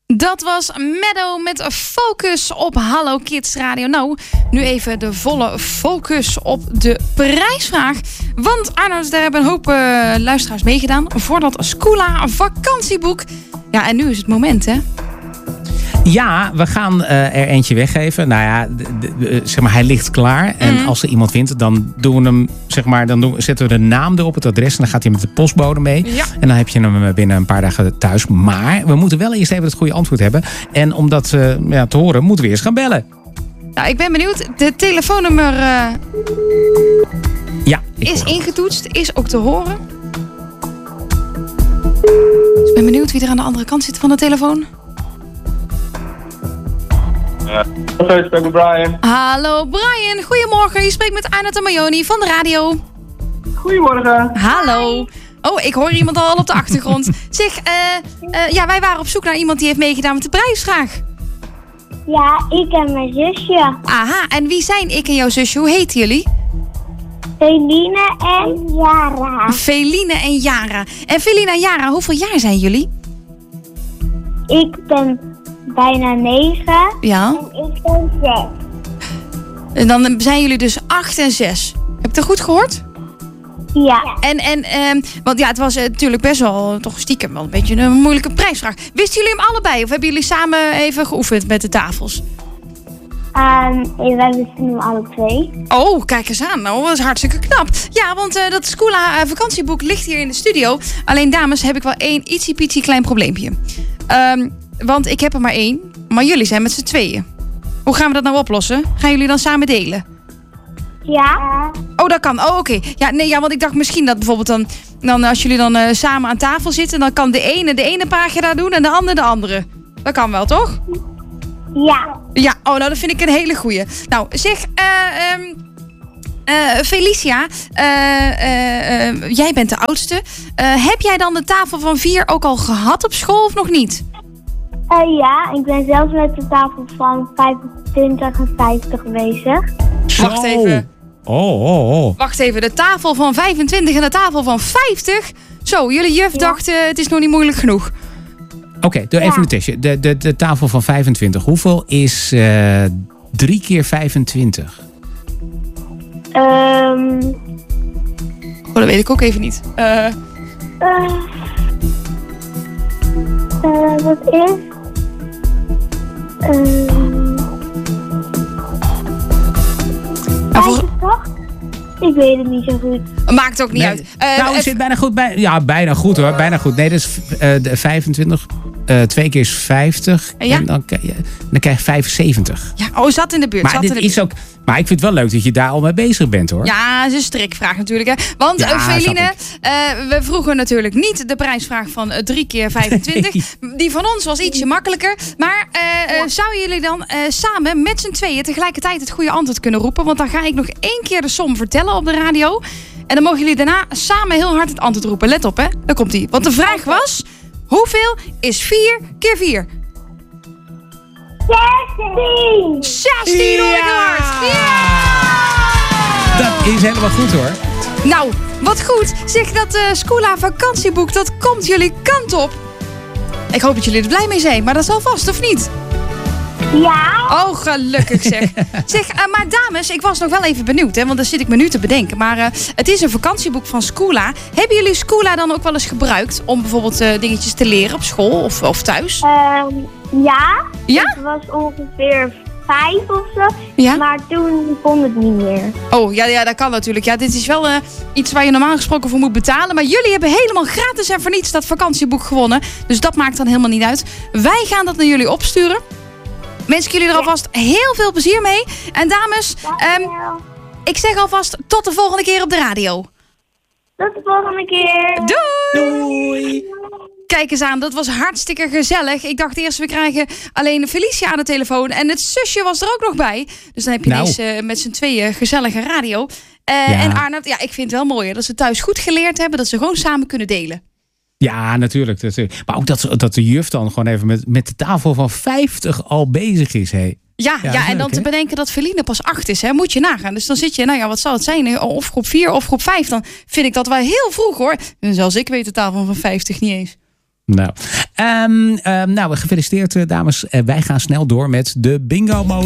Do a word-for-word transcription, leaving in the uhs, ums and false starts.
Dat was Meadow met focus op Hallo Kids Radio. Nou, nu even de volle focus op de prijsvraag. Want Arnoud, daar hebben een hoop uh, luisteraars meegedaan voor dat Scula vakantieboek. Ja, en nu is het moment, hè? Ja, we gaan uh, er eentje weggeven. Nou ja, de, de, de, zeg maar, hij ligt klaar. En mm. als er iemand wint, dan doen we hem, zeg maar, dan doen, zetten we de naam erop, het adres. En dan gaat hij met de postbode mee. Ja. En dan heb je hem binnen een paar dagen thuis. Maar we moeten wel eerst even het goede antwoord hebben. En om dat uh, ja, te horen, moeten we eerst gaan bellen. Nou, ik ben benieuwd. De telefoonnummer uh, ja, is ingetoetst, is ook te horen. Dus ik ben benieuwd wie er aan de andere kant zit van de telefoon. Ja. Hallo, ik spreek met Brian. Hallo Brian, goedemorgen. Je spreekt met Arnoud en Mayoni van de radio. Goedemorgen. Hallo. Oh, ik hoor iemand al op de achtergrond. Zeg, uh, uh, ja, wij waren op zoek naar iemand die heeft meegedaan met de prijsvraag. Ja, ik en mijn zusje. Aha, en wie zijn ik en jouw zusje? Hoe heten jullie? Feline en Jara. Feline en Jara. En Feline en Jara, hoeveel jaar zijn jullie? Ik ben bijna negen. Ja. En ik ben zes. En dan zijn jullie dus acht en zes. Heb ik dat goed gehoord? Ja. En, en um, want ja, het was uh, natuurlijk best wel toch stiekem wel een beetje een moeilijke prijsvraag. Wisten jullie hem allebei of hebben jullie samen even geoefend met de tafels? Um, wij wisten hem alle twee. Oh, kijk eens aan. Nou, dat is hartstikke knap. Ja, want uh, dat Scula uh, vakantieboek ligt hier in de studio. Alleen dames, heb ik wel één ietsiepietsie klein probleempje. Um, want ik heb er maar één, maar jullie zijn met z'n tweeën. Hoe gaan we dat nou oplossen? Gaan jullie dan samen delen? Ja. Oh, dat kan. Oh, oké. Okay. Ja, nee, ja, want ik dacht misschien dat bijvoorbeeld dan, dan als jullie dan uh, samen aan tafel zitten, dan kan de ene de ene pagina doen en de andere de andere. Dat kan wel, toch? Ja. Ja, oh, nou, dat vind ik een hele goeie. Nou, zeg, uh, um, uh, Felicia, uh, uh, uh, jij bent de oudste. Uh, heb jij dan de tafel van vier ook al gehad op school of nog niet? Uh, ja, ik ben zelfs met de tafel van vijfentwintig en vijftig bezig. Wacht even. Oh, oh, oh. Wacht even, de tafel van vijfentwintig en de tafel van vijftig? Zo, jullie juf ja. dacht, uh, het is nog niet moeilijk genoeg. Oké, okay, doe even ja. een testje. De, de, de tafel van vijfentwintig. Hoeveel is uh, drie keer vijfentwintig? Um, oh, dat weet ik ook even niet. Uh... Uh, uh, wat is... Uh, vijfentachtig? Ik weet het niet zo goed. Maakt ook niet nee. uit. Uh, nou, het zit bijna goed bij. Ja, bijna goed hoor. Bijna goed. Nee, dat is uh, de vijfentwintig. Uh, twee keer is vijftig. Ja? En dan, ja, dan krijg je vijfenzeventig. Ja, oh, zat in de buurt. Maar, zat dit in de is buurt. ook, maar ik vind het wel leuk dat je daar al mee bezig bent hoor. Ja, dat is een strikvraag natuurlijk. Hè. Want ja, uh, Feline, uh, we vroegen natuurlijk niet de prijsvraag van uh, drie keer vijfentwintig. Nee. Die van ons was ietsje makkelijker. Maar uh, uh, zouden jullie dan uh, samen met z'n tweeën tegelijkertijd het goede antwoord kunnen roepen? Want dan ga ik nog één keer de som vertellen op de radio. En dan mogen jullie daarna samen heel hard het antwoord roepen. Let op, hè. Daar komt ie. Want de vraag was... Hoeveel is vier keer vier? zestien! zestien hoor ik hard! Ja! Dat is helemaal goed hoor. Nou, wat goed. Zeg, dat uh, Scula vakantieboek, dat komt jullie kant op. Ik hoop dat jullie er blij mee zijn, maar dat zal vast, of niet? Ja. Oh, gelukkig zeg. Zeg, uh, maar dames, ik was nog wel even benieuwd, hè, want daar zit ik me nu te bedenken. Maar uh, het is een vakantieboek van Scula. Hebben jullie Scula dan ook wel eens gebruikt om bijvoorbeeld uh, dingetjes te leren op school of, of thuis? Um, ja. Ja? Het was ongeveer vijf of zo. Ja? Maar toen kon het niet meer. Oh, ja, ja, dat kan natuurlijk. Ja, dit is wel uh, iets waar je normaal gesproken voor moet betalen. Maar jullie hebben helemaal gratis en voor niets dat vakantieboek gewonnen. Dus dat maakt dan helemaal niet uit. Wij gaan dat naar jullie opsturen. Wens ik jullie er alvast heel veel plezier mee. En dames, um, ik zeg alvast tot de volgende keer op de radio. Tot de volgende keer. Doei! Doei! Kijk eens aan, dat was hartstikke gezellig. Ik dacht eerst, we krijgen alleen Felicia aan de telefoon. En het zusje was er ook nog bij. Dus dan heb je nou. ineens uh, met z'n tweeën gezellige radio. Uh, ja. En Arnoud, ja, ik vind het wel mooi hè, dat ze thuis goed geleerd hebben. Dat ze gewoon samen kunnen delen. Ja, natuurlijk. Maar ook dat, dat de juf dan gewoon even met, met de tafel van vijftig al bezig is. Hey. Ja, ja, ja en leuk, dan he? te bedenken dat Feline pas acht is, hè, moet je nagaan. Dus dan zit je, nou ja, wat zal het zijn? Of groep vier of groep vijf. Dan vind ik dat wel heel vroeg hoor. En zelfs ik weet de tafel van vijftig niet eens. Nou, Um, um, nou, gefeliciteerd dames. Uh, wij gaan snel door met de bingo mode.